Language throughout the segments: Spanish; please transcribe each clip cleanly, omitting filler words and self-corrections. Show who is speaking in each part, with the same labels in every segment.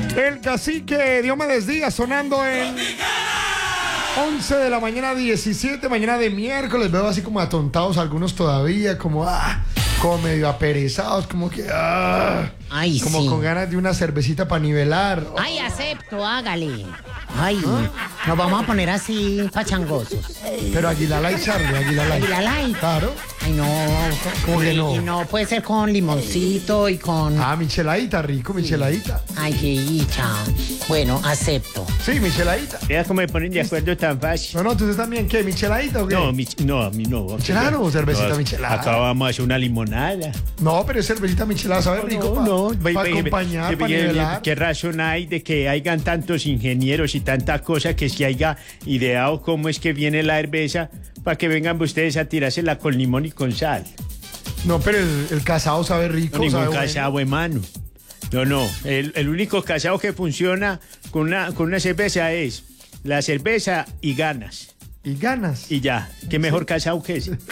Speaker 1: El cacique Diomedes Díaz sonando en 11 de la mañana, 17, mañana de miércoles. Veo así como atontados algunos todavía, como medio aperezados, como que
Speaker 2: Ay,
Speaker 1: como
Speaker 2: sí.
Speaker 1: con ganas de una cervecita para nivelar.
Speaker 2: Ay, acepto, hágale. Ay, nos vamos a poner así pachangosos.
Speaker 1: Pero Águila Light, Charlie, Águila Light.
Speaker 2: Águila Light.
Speaker 1: Claro.
Speaker 2: Ay, no.
Speaker 1: ¿Cómo que no?
Speaker 2: Y no, puede ser con limoncito y con...
Speaker 1: Micheladita, rico, micheladita.
Speaker 2: Ay, qué dicha. Bueno, acepto.
Speaker 1: Sí, micheladita.
Speaker 3: Vea cómo me ponen de acuerdo tan fácil.
Speaker 1: No, ¿tú también qué? ¿Micheladita o qué?
Speaker 3: No, a mí no.
Speaker 1: Claro, cervecita
Speaker 3: No,
Speaker 1: michelada.
Speaker 3: Acá vamos a hacer una limonada.
Speaker 1: No, pero es cervecita michelada, ¿sabe rico? Para acompañar, para nivelar.
Speaker 3: ¿Qué razón hay de que hayan tantos ingenieros y tanta cosa que se haya ideado cómo es que viene la cerveza para que vengan ustedes a tirársela con limón y con sal?
Speaker 1: No, pero el casado sabe rico.
Speaker 3: No, ningún
Speaker 1: sabe
Speaker 3: casado, hermano. No. El único casado que funciona con una cerveza es la cerveza y ganas.
Speaker 1: Y ganas.
Speaker 3: Y ya. ¿Qué mejor casado que ese?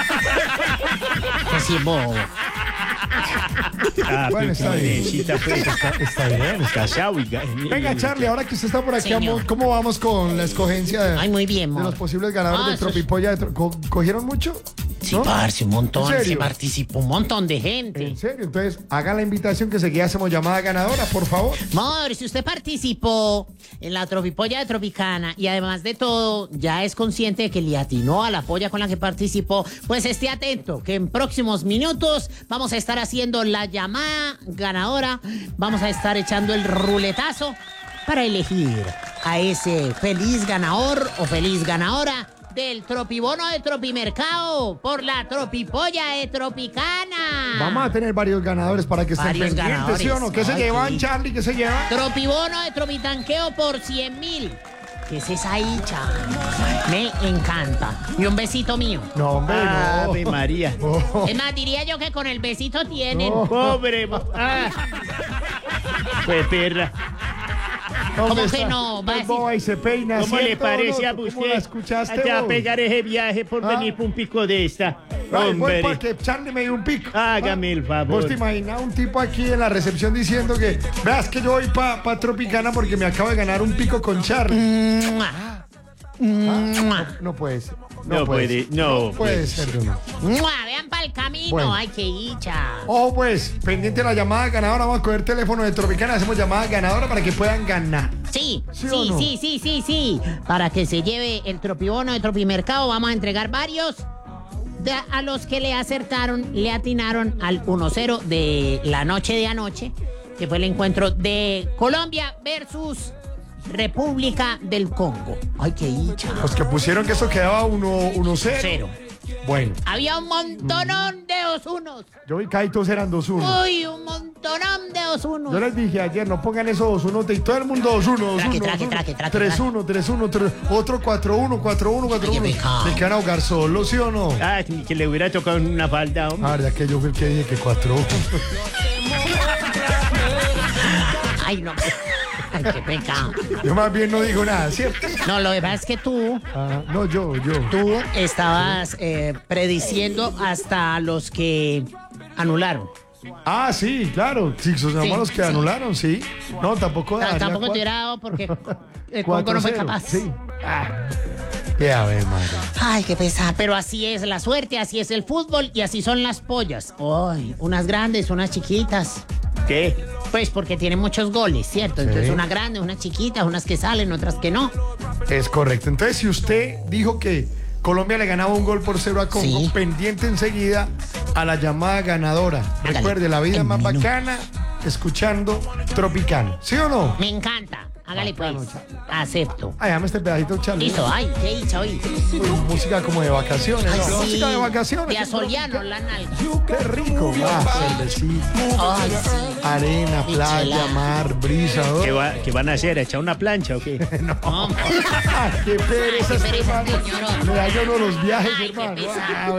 Speaker 2: Así bobo.
Speaker 1: Bueno, está bien. Está bien.
Speaker 3: Casado y
Speaker 1: Venga, Charlie, ahora que usted está por aquí,
Speaker 2: Señor.
Speaker 1: ¿cómo vamos con la escogencia de,
Speaker 2: Ay, muy bien,
Speaker 1: de
Speaker 2: mo.
Speaker 1: los posibles ganadores de
Speaker 2: eso es-
Speaker 1: Tropipolla? ¿Cogieron mucho?
Speaker 2: Sí,
Speaker 1: ¿No?
Speaker 2: parce, un montón.
Speaker 1: ¿En serio?
Speaker 2: Se participó un montón de gente.
Speaker 1: ¿En serio? Entonces, haga la invitación que seguía hacemos llamada ganadora, por favor.
Speaker 2: Amor, si usted participó en la Tropipolla de Tropicana y además de todo ya es consciente de que le atinó a la polla con la que participó, pues esté atento que en próximos minutos vamos a estar haciendo la llamada ganadora, vamos a estar echando el ruletazo para elegir a ese feliz ganador o feliz ganadora del Tropibono de Tropimercado por la Tropipolla de Tropicana.
Speaker 1: Vamos a tener varios ganadores para que estén
Speaker 2: Varios
Speaker 1: pendientes,
Speaker 2: ganadores.
Speaker 1: ¿sí o no? ¿Qué se
Speaker 2: Ay,
Speaker 1: llevan,
Speaker 2: sí.
Speaker 1: Charlie? ¿Qué se llevan?
Speaker 2: Tropibono de Tropitanqueo por 100.000. ¿Qué es esa hicha? Me encanta. Y un besito mío.
Speaker 1: No, hombre, no.
Speaker 3: Ave María.
Speaker 1: Oh,
Speaker 2: Es más, diría yo que con el besito tienen.
Speaker 1: No.
Speaker 3: Pobre. Pues perra.
Speaker 1: ¿dónde
Speaker 2: ¿Cómo
Speaker 1: está?
Speaker 2: que no? Va a
Speaker 1: El
Speaker 2: decir-
Speaker 1: boba y se peina.
Speaker 3: ¿Cómo le
Speaker 1: ¿cierto o
Speaker 3: parece
Speaker 1: no?
Speaker 3: a
Speaker 1: ¿Cómo
Speaker 3: usted?
Speaker 1: la escuchaste
Speaker 3: Allá a
Speaker 1: vos?
Speaker 3: pegar ese viaje por venir por un pico de esta.
Speaker 1: Ay, voy
Speaker 3: Hombre.
Speaker 1: para que Charlie me dio un pico.
Speaker 3: Hágame el favor.
Speaker 1: ¿Vos te imaginas un tipo aquí en la recepción diciendo que veas que yo voy para Tropicana porque me acabo de ganar un pico con Charlie?
Speaker 2: ¡Mua! ¡Mua!
Speaker 1: No puede ser.
Speaker 3: No puede, no
Speaker 1: puede ser, no.
Speaker 2: ¡Mua! Vean para el camino.
Speaker 1: Bueno.
Speaker 2: ¡Ay, qué hicha!
Speaker 1: Ojo pues, pendiente de la llamada ganadora, vamos a coger teléfono de Tropicana, hacemos llamada ganadora para que puedan ganar.
Speaker 2: Sí,
Speaker 1: ¿Sí o no?
Speaker 2: sí. Para que se lleve el Tropibono de Tropimercado vamos a entregar varios. A los que le atinaron al 1-0 de la noche de anoche, que fue el encuentro de Colombia versus República del Congo. Ay, qué hicha.
Speaker 1: Los que pusieron que eso quedaba 1-0.
Speaker 2: Cero.
Speaker 1: Bueno,
Speaker 2: Había un montonón de 2-1.
Speaker 1: yo vi que ahí todos eran 2-1.
Speaker 2: Uy, un montonón de 2-1.
Speaker 1: Yo les dije ayer, no pongan esos 2-1, y todo el mundo 2-1, 2-1.
Speaker 2: Traque.
Speaker 1: 3-1, 3-1, otro 4-1, 4-1,
Speaker 2: Ay, qué
Speaker 1: 4-1.
Speaker 2: pecado.
Speaker 1: Me quedan a ahogar solo, ¿sí o no?
Speaker 3: Ah, que le hubiera tocado una falda, hombre.
Speaker 1: La verdad que yo fui el que dije que 4-1.
Speaker 2: Ay, no. Ay, qué pecado.
Speaker 1: Yo más bien no digo nada, ¿cierto?
Speaker 2: No, lo que pasa es que tú
Speaker 1: No, yo.
Speaker 2: Tú estabas prediciendo hasta los que anularon.
Speaker 1: Ah, sí, claro. Sí, son
Speaker 2: Sí,
Speaker 1: los que
Speaker 2: sí.
Speaker 1: anularon, sí. No, tampoco daría
Speaker 2: Tampoco te
Speaker 1: cuatro-
Speaker 2: hubiera dado porque el Congo no fue
Speaker 1: 4-0,
Speaker 2: capaz.
Speaker 1: Sí. Qué ave, madre.
Speaker 2: Ay, qué pesada. Pero así es la suerte, así es el fútbol y así son las pollas. Ay, unas grandes, unas chiquitas.
Speaker 3: ¿Qué?
Speaker 2: Pues porque tienen muchos goles, ¿cierto? Entonces
Speaker 1: Sí.
Speaker 2: unas grandes, unas chiquitas, unas que salen, otras que no.
Speaker 1: Es correcto. Entonces, si usted dijo que Colombia le ganaba 1-0 a Congo,
Speaker 2: Sí.
Speaker 1: pendiente enseguida a la llamada ganadora.
Speaker 2: Hágale.
Speaker 1: Recuerde, la vida
Speaker 2: El
Speaker 1: más
Speaker 2: menú.
Speaker 1: bacana escuchando Tropicana. ¿Sí o no?
Speaker 2: Me encanta. Hágale pues.
Speaker 1: Bacano,
Speaker 2: Acepto.
Speaker 1: Ay, dame este pedacito, Charlie.
Speaker 2: Listo, ay, qué dicha hoy.
Speaker 1: Uy, música como de vacaciones.
Speaker 2: Ay,
Speaker 1: ¿no?
Speaker 2: sí.
Speaker 1: Música de vacaciones.
Speaker 2: De Azoliano, la nalga.
Speaker 1: Qué rico. Cervecita,
Speaker 2: Ay, sí.
Speaker 1: arena, playa,
Speaker 2: Michelada.
Speaker 1: mar, brisa. ¿no?
Speaker 3: ¿Qué van a hacer? ¿A echar una plancha o qué?
Speaker 2: No.
Speaker 1: Ay, qué pereza,
Speaker 2: Ay, qué pereza,
Speaker 1: hermano.
Speaker 2: señor.
Speaker 1: Me da yo no los viajes,
Speaker 2: Ay, qué
Speaker 1: hermano.
Speaker 2: pesado.
Speaker 1: Ah,